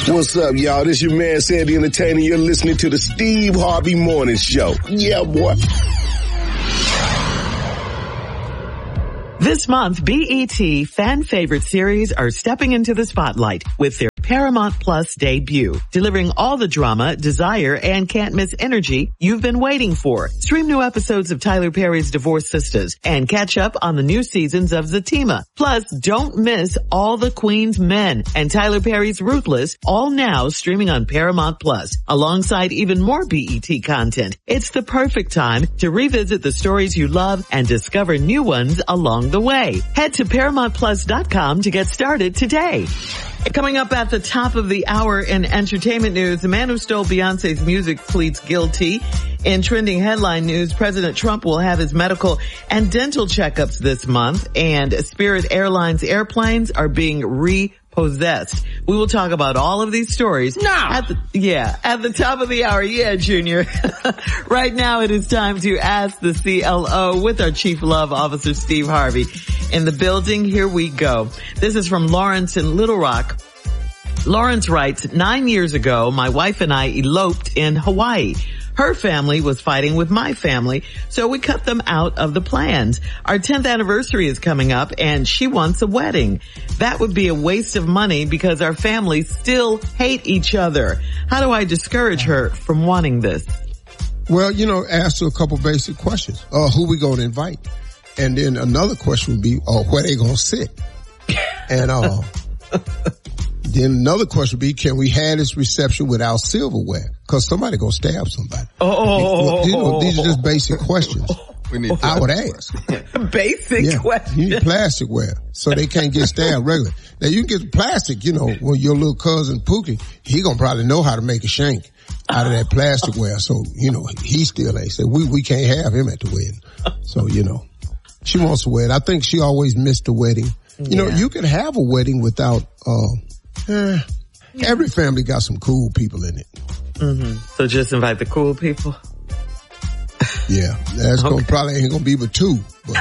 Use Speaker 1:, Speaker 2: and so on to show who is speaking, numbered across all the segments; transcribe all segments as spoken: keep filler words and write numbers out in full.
Speaker 1: What's up, y'all? This your man, Sandy the Entertainer. You're listening to the Steve Harvey Morning Show. Yeah, boy.
Speaker 2: This month, B E T fan favorite series are stepping into the spotlight with their Paramount Plus debut, delivering all the drama, desire, and can't miss energy you've been waiting for. Stream new episodes of Tyler Perry's Divorced Sisters and catch up on the new seasons of Zatima. Plus, don't miss All the Queen's Men and Tyler Perry's Ruthless, all now streaming on Paramount Plus, alongside even more B E T content. It's the perfect time to revisit the stories you love and discover new ones along the way. Head to Paramount Plus dot com to get started today. Coming up at the top of the hour in entertainment news, the man who stole Beyonce's music pleads guilty. In trending headline news, President Trump will have his medical and dental checkups this month, and Spirit Airlines airplanes are being repossessed. We will talk about all of these stories.
Speaker 3: No.
Speaker 2: At the, yeah, at the top of the hour. Yeah, Junior. Right now it is time to ask the C L O with our Chief Love Officer, Steve Harvey. In the building, here we go. This is from Lawrence in Little Rock. Lawrence writes, nine years ago, my wife and I eloped in Hawaii. Her family was fighting with my family, so we cut them out of the plans. Our tenth anniversary is coming up, and she wants a wedding. That would be a waste of money because our families still hate each other. How do I discourage her from wanting this?
Speaker 4: Well, you know, ask her a couple basic questions. Uh, who we going to invite? And then another question would be, uh, where they going to sit? And, uh, then another question would be, can we have this reception without silverware? Cause somebody gonna stab somebody.
Speaker 2: Oh,
Speaker 4: you know, these are just basic questions.
Speaker 3: We need
Speaker 4: I would ask.
Speaker 2: Basic
Speaker 4: yeah,
Speaker 2: questions.
Speaker 4: You need plasticware so they can't get stabbed regularly. Now you can get plastic, you know, well your little cousin Pookie, he gonna probably know how to make a shank out of that plasticware. So, you know, he still ain't said, we, we can't have him at the wedding. So, you know, she wants a wedding. I think she always missed the wedding. You yeah. know, you can have a wedding without, uh, Eh, every family got some cool people in it.
Speaker 2: Mm-hmm. So just invite the cool people.
Speaker 4: Yeah, that's okay. gonna probably ain't gonna be but two.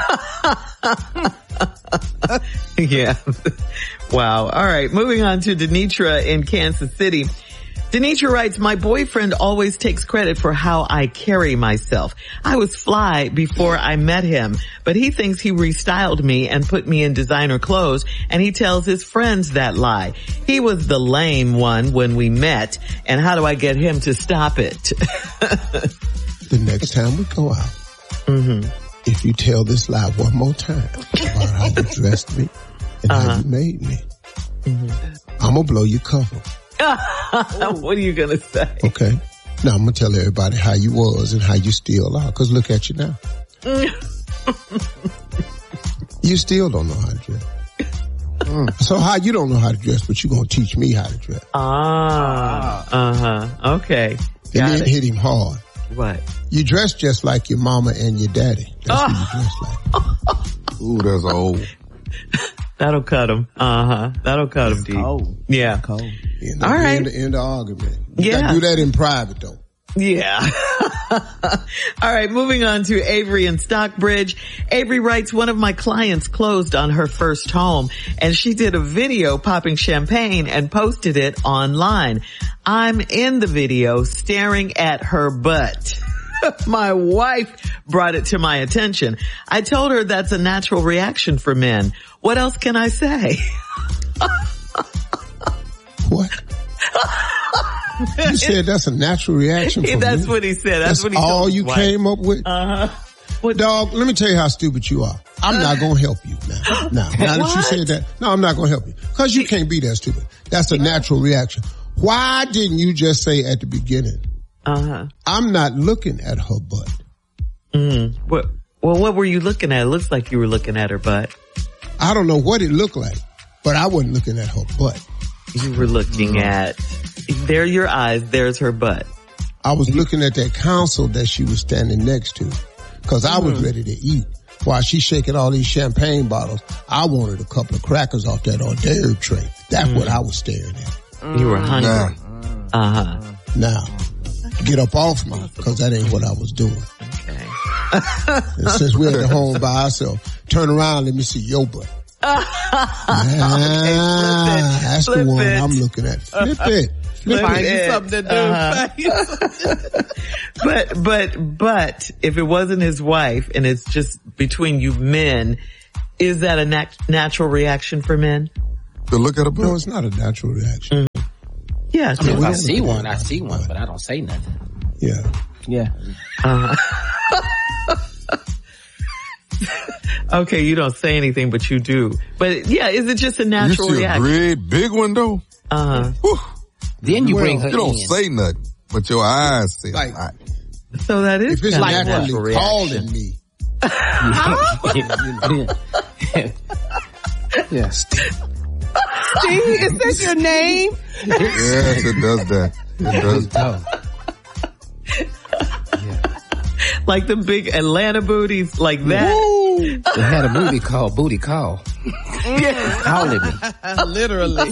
Speaker 4: But.
Speaker 2: Yeah. Wow. All right. Moving on to Denitra in Kansas City. Denitra writes, my boyfriend always takes credit for how I carry myself. I was fly before I met him, but he thinks he restyled me and put me in designer clothes, and he tells his friends that lie. He was the lame one when we met, and how do I get him to stop it?
Speaker 4: The next time we go out, mm-hmm. if you tell this lie one more time about how you dressed me and uh-huh. how you made me, mm-hmm. I'm gonna blow your cover.
Speaker 2: What are you going to say?
Speaker 4: Okay. Now I'm going to tell everybody how you was and how you still are. Cause look at you now. You still don't know how to dress. Mm. So how you don't know how to dress, but you going to teach me how to dress.
Speaker 2: Ah. Uh-huh. Okay.
Speaker 4: And then hit him hard.
Speaker 2: What?
Speaker 4: You dress just like your mama and your daddy. That's oh. what you dress like.
Speaker 3: Ooh, that's old.
Speaker 2: That'll cut him. Uh-huh. That'll cut him, D.
Speaker 3: Cold.
Speaker 2: Yeah.
Speaker 3: Cold.
Speaker 4: End
Speaker 2: All right.
Speaker 4: End, end the argument. You
Speaker 2: yeah.
Speaker 4: gotta do that in private though.
Speaker 2: Yeah. All right. Moving on to Avery in Stockbridge. Avery writes, one of my clients closed on her first home and she did a video popping champagne and posted it online. I'm in the video staring at her butt. My wife brought it to my attention. I told her that's a natural reaction for men. What else can I say?
Speaker 4: What? You said that's a natural reaction for
Speaker 2: That's
Speaker 4: men?
Speaker 2: what he said. That's,
Speaker 4: that's
Speaker 2: what he
Speaker 4: all
Speaker 2: told
Speaker 4: you
Speaker 2: wife.
Speaker 4: came up with?
Speaker 2: Uh-huh. What?
Speaker 4: Dog, let me tell you how stupid you are. I'm uh, not going to help you now. Now, now that you said that, no, I'm not going to help you. Because you can't be that stupid. That's a natural reaction. Why didn't you just say at the beginning,
Speaker 2: uh-huh.
Speaker 4: I'm not looking at her butt?
Speaker 2: Mm. What, well, what were you looking at? It looks like you were looking at her butt.
Speaker 4: I don't know what it looked like, but I wasn't looking at her butt.
Speaker 2: You were looking mm. at, there are your eyes, there's her butt.
Speaker 4: I was looking at that console that she was standing next to, because I was mm. ready to eat. While she's shaking all these champagne bottles, I wanted a couple of crackers off that hors d'oeuvre tray. That's mm. what I was staring at.
Speaker 2: You were hungry.
Speaker 4: Now,
Speaker 2: uh-huh.
Speaker 4: Now, get up off me, because that ain't what I was doing.
Speaker 2: Okay.
Speaker 4: And since we're at home by ourselves, turn around, let me see your butt. ah,
Speaker 2: okay,
Speaker 4: that's
Speaker 2: flip
Speaker 4: the one
Speaker 2: it.
Speaker 4: I'm looking at. Flip it. Flip
Speaker 2: Find
Speaker 4: it.
Speaker 2: you
Speaker 3: something to do.
Speaker 2: Uh-huh. but, but, but if it wasn't his wife and it's just between you men, is that a nat- natural reaction for men?
Speaker 5: To look at a book?
Speaker 4: No, it's not a natural reaction.
Speaker 2: Mm. Yeah.
Speaker 6: I mean, if I
Speaker 4: don't
Speaker 6: see
Speaker 4: look at
Speaker 6: one,
Speaker 4: it.
Speaker 6: I see one, but I don't say nothing.
Speaker 4: Yeah.
Speaker 3: Yeah.
Speaker 2: Uh, okay, you don't say anything, but you do. But yeah, is it just a natural
Speaker 5: you see
Speaker 2: reaction?
Speaker 5: a great big one though?
Speaker 2: Uh-huh.
Speaker 5: Whew.
Speaker 6: Then you
Speaker 4: Well,
Speaker 6: bring her
Speaker 5: You don't
Speaker 6: in.
Speaker 5: say nothing, but your eyes say
Speaker 4: Like-
Speaker 5: a lot.
Speaker 2: So that is
Speaker 4: If it's
Speaker 2: kind of a natural
Speaker 4: naturally
Speaker 2: reaction.
Speaker 4: calling me.
Speaker 6: Yeah.
Speaker 3: Steve, is that your name?
Speaker 5: Yes, it does that. It does that.
Speaker 6: Oh.
Speaker 2: Like the big Atlanta booties like that.
Speaker 3: Woo!
Speaker 6: They had a movie called Booty Call. Calling me.
Speaker 3: Literally.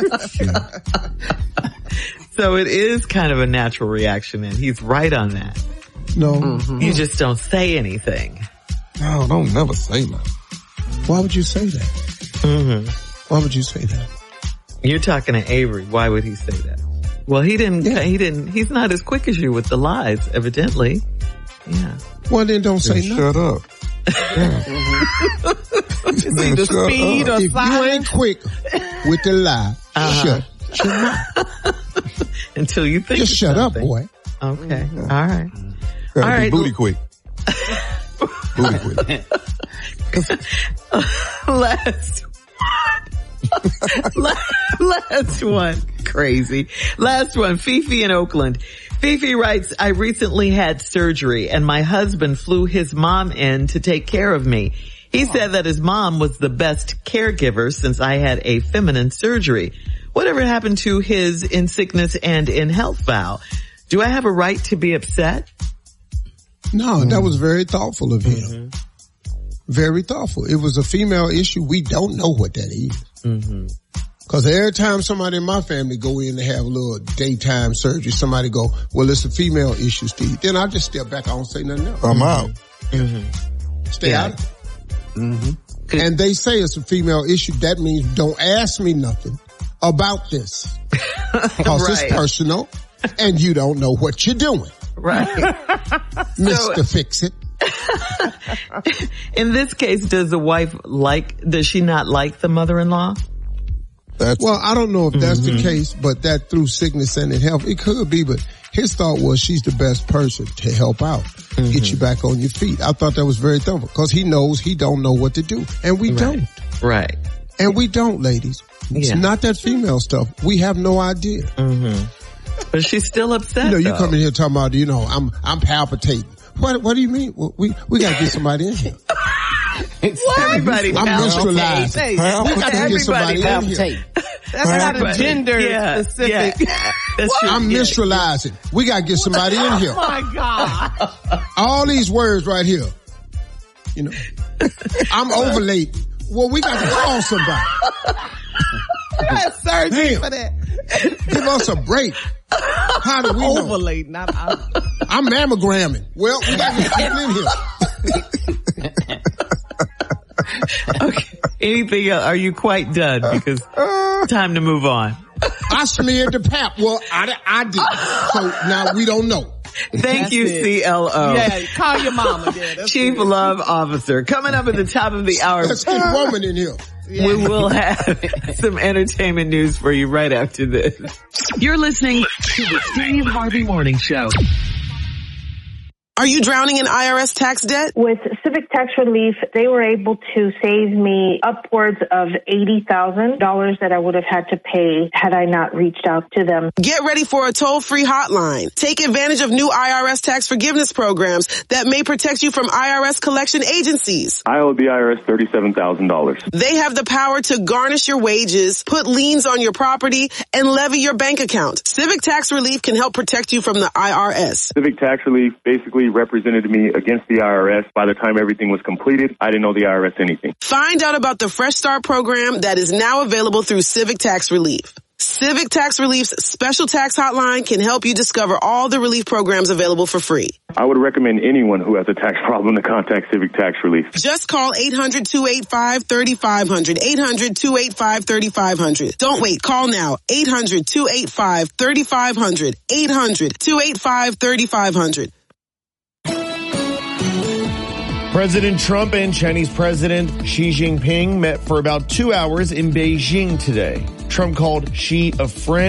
Speaker 2: So it is kind of a natural reaction, and he's right on that.
Speaker 4: No.
Speaker 3: Mm-hmm.
Speaker 2: You just don't say anything.
Speaker 5: No, don't never say nothing.
Speaker 4: Why would you say that?
Speaker 2: Mm-hmm.
Speaker 4: Why would you say that?
Speaker 2: You're talking to Avery. Why would he say that? Well, he didn't,
Speaker 4: Yeah.
Speaker 2: he didn't, he's not as quick as you with the lies, evidently. Yeah.
Speaker 4: Well, then don't say
Speaker 5: Then
Speaker 4: nothing.
Speaker 5: shut up.
Speaker 3: It's either
Speaker 5: Shut
Speaker 3: speed
Speaker 5: up.
Speaker 3: or
Speaker 4: If you
Speaker 3: silence.
Speaker 4: ain't quick with the lie,
Speaker 2: Uh-huh.
Speaker 4: shut your mouth.
Speaker 2: Until you think
Speaker 4: Just
Speaker 2: of
Speaker 4: shut up,
Speaker 2: something.
Speaker 4: boy.
Speaker 2: Okay. All right.
Speaker 5: Gotta
Speaker 2: All
Speaker 5: be
Speaker 2: right.
Speaker 5: booty quick. Booty quick.
Speaker 2: Last Last one. Crazy. Last one. Fifi in Oakland. Fifi writes, I recently had surgery and my husband flew his mom in to take care of me. He said that his mom was the best caregiver since I had a feminine surgery. Whatever happened to his in sickness and in health vow? Do I have a right to be upset?
Speaker 4: No, that was very thoughtful of him. Very thoughtful. It was a female issue. We don't know what that is.
Speaker 2: Mm-hmm.
Speaker 4: Cause every time somebody in my family go in to have a little daytime surgery, somebody go, well, it's a female issue, Steve. Then I just step back. I don't say nothing else.
Speaker 5: I'm out.
Speaker 4: Stay
Speaker 2: Yeah.
Speaker 4: out of it. And they say it's a female issue. That means don't ask me nothing about this. Cause
Speaker 2: Right.
Speaker 4: it's personal and you don't know what you're doing.
Speaker 2: Right.
Speaker 4: Mister Fix It.
Speaker 2: In this case, does the wife like, does she not like the mother-in-law?
Speaker 5: That's
Speaker 4: Well, I don't know if that's the case, but that through sickness and in health, it could be, but his thought was she's the best person to help out, get you back on your feet. I thought that was very thoughtful because he knows he don't know what to do and we don't.
Speaker 2: Right.
Speaker 4: And we don't, ladies. It's
Speaker 2: Yeah.
Speaker 4: not that female stuff. We have no idea.
Speaker 2: But she's still upset.
Speaker 4: You know, you
Speaker 2: though.
Speaker 4: come in here talking about, you know, I'm, I'm palpitating. What, what do you mean? Well, we, we gotta get somebody in here.
Speaker 2: Everybody
Speaker 4: I'm
Speaker 2: palpitates.
Speaker 4: menstrualizing.
Speaker 3: Hey,
Speaker 4: We gotta get somebody in here.
Speaker 6: Palpitate.
Speaker 3: that's not a
Speaker 2: Everybody-
Speaker 3: gender
Speaker 2: yeah,
Speaker 3: specific.
Speaker 2: Yeah. That's true.
Speaker 4: I'm
Speaker 2: Yeah.
Speaker 4: menstrualizing. We gotta get somebody in here.
Speaker 3: My God.
Speaker 4: All these words right here. You know, I'm ovulating. Well, we got to call somebody.
Speaker 3: That's surgery
Speaker 4: Damn.
Speaker 3: for that.
Speaker 4: Give us a break. How do we know?
Speaker 3: Overlate, not out.
Speaker 4: I'm mammogramming. Well, we got to get people in here.
Speaker 2: Okay. Anything else? Are you quite done? Because time to move on.
Speaker 4: I smeared the pap. Well, I, I did. So now we don't know.
Speaker 2: Thank
Speaker 3: That's
Speaker 2: you,
Speaker 3: it.
Speaker 2: C L O.
Speaker 3: Yeah, call your mama. Yeah, that's
Speaker 2: Chief
Speaker 3: it.
Speaker 2: Love Officer. Coming up at the top of the hour,
Speaker 4: Let's get woman in here.
Speaker 2: we will have some entertainment news for you right after this.
Speaker 7: You're listening to the Steve Harvey Morning Show.
Speaker 8: Are you drowning in I R S tax debt?
Speaker 9: With Civic Tax Relief, they were able to save me upwards of eighty thousand dollars that I would have had to pay had I not reached out to them.
Speaker 8: Get ready for a toll-free hotline. Take advantage of new I R S tax forgiveness programs that may protect you from I R S collection agencies.
Speaker 10: I owe the I R S thirty-seven thousand dollars.
Speaker 8: They have the power to garnish your wages, put liens on your property, and levy your bank account. Civic Tax Relief can help protect you from the I R S.
Speaker 10: Civic Tax Relief basically represented me against the I R S. By the time everything was completed, I didn't owe the I R S anything.
Speaker 8: Find out about the Fresh Start program that is now available through Civic Tax Relief. Civic Tax Relief's special tax hotline can help you discover all the relief programs available for free.
Speaker 10: I would recommend anyone who has a tax problem to contact Civic Tax Relief.
Speaker 8: Just call eight hundred, two eight five, three five zero zero. eight hundred, two eight five, three five zero zero. Don't wait. Call now. eight hundred, two eight five, three five zero zero. eight hundred, two eight five, three five zero zero.
Speaker 11: President Trump and Chinese President Xi Jinping met for about two hours in Beijing today. Trump called Xi a friend.